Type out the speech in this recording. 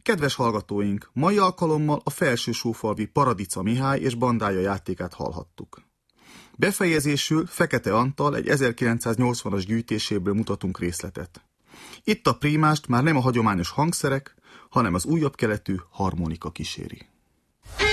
Kedves hallgatóink, mai alkalommal a Felsősófalvi Paradica Mihály és bandája játékát hallhattuk. Befejezésül Fekete Antal egy 1980-as gyűjtéséből mutatunk részletet. Itt a prímást már nem a hagyományos hangszerek, hanem az újabb keletű harmonika kíséri.